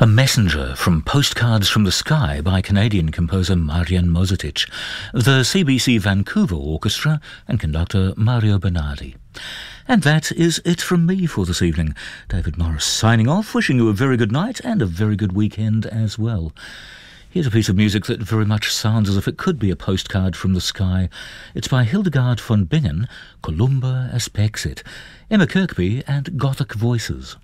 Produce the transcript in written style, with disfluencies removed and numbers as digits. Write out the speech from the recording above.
A Messenger from Postcards from the Sky by Canadian composer Marian Mozatic, the CBC Vancouver Orchestra and conductor Mario Bernardi. And that is it from me for this evening. David Morris signing off, wishing you a very good night and a very good weekend as well. Here's a piece of music that very much sounds as if it could be a postcard from the sky. It's by Hildegard von Bingen, Columba Aspexit, Emma Kirkby and Gothic Voices.